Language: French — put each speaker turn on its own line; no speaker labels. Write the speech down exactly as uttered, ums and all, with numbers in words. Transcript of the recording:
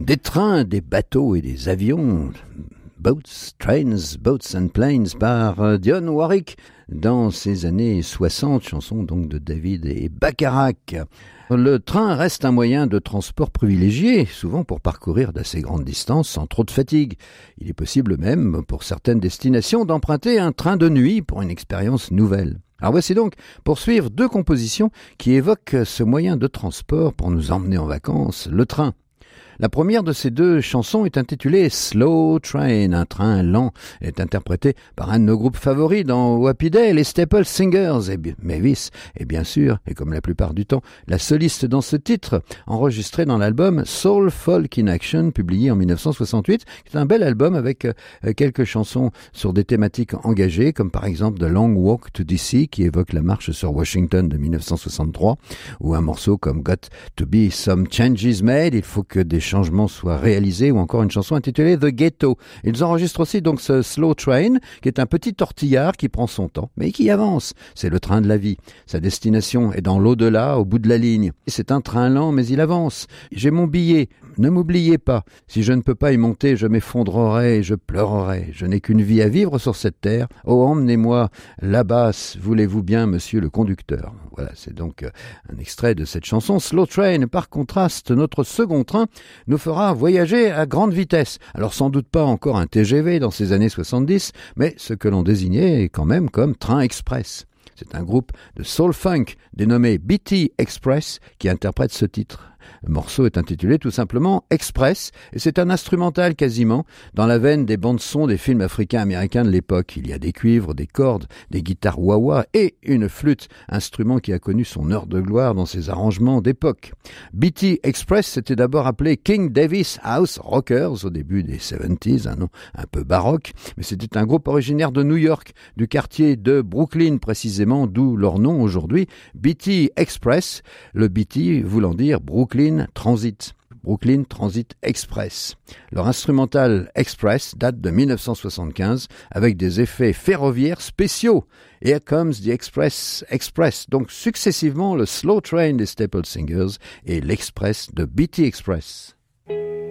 Des trains, des bateaux et des avions, Boats, Trains, Boats and Planes par Dionne Warwick dans ces années soixante, chanson donc de David et Bacharach. Le train reste un moyen de transport privilégié, souvent pour parcourir d'assez grandes distances sans trop de fatigue. Il est possible même, pour certaines destinations, d'emprunter un train de nuit pour une expérience nouvelle. Alors voici donc pour suivre deux compositions qui évoquent ce moyen de transport pour nous emmener en vacances, le train. La première de ces deux chansons est intitulée Slow Train, un train lent, est interprétée par un de nos groupes favoris dans Happy Day, les Staple Singers, et Mavis est bien sûr, et comme la plupart du temps, la soliste dans ce titre, enregistré dans l'album Soul Folk in Action, publié en dix-neuf cent soixante-huit, qui est un bel album avec euh, quelques chansons sur des thématiques engagées, comme par exemple The Long Walk to D C, qui évoque la marche sur Washington de dix-neuf cent soixante-trois, ou un morceau comme Got to Be Some Changes Made, il faut que des changements soient réalisés, ou encore une chanson intitulée The Ghetto. Ils enregistrent aussi donc ce Slow Train, qui est un petit tortillard qui prend son temps, mais qui avance. C'est le train de la vie. Sa destination est dans l'au-delà, au bout de la ligne. C'est un train lent, mais il avance. J'ai mon billet. Ne m'oubliez pas. Si je ne peux pas y monter, je m'effondrerai et je pleurerai. Je n'ai qu'une vie à vivre sur cette terre. Oh, emmenez-moi là-bas, voulez-vous bien, monsieur le conducteur. Voilà, c'est donc un extrait de cette chanson Slow Train. Par contraste, notre second train nous fera voyager à grande vitesse. Alors sans doute pas encore un T G V dans ces années soixante-dix, mais ce que l'on désignait quand même comme train express. C'est un groupe de soul funk dénommé B T Express qui interprète ce titre. Le morceau est intitulé tout simplement Express et c'est un instrumental quasiment dans la veine des bandes-sons des films africains-américains de l'époque. Il y a des cuivres, des cordes, des guitares wah-wah et une flûte, instrument qui a connu son heure de gloire dans ses arrangements d'époque. B T Express s'était d'abord appelé King Davis House Rockers au début des soixante-dix, un nom un peu baroque, mais c'était un groupe originaire de New York, du quartier de Brooklyn précisément, d'où leur nom aujourd'hui, B T Express, le B T voulant dire Brooklyn Transit. Brooklyn Transit Express. Leur instrumental Express date de dix-neuf cent soixante-quinze avec des effets ferroviaires spéciaux. Here comes the Express Express. Donc successivement le Slow Train des Staple Singers et l'Express de B T Express.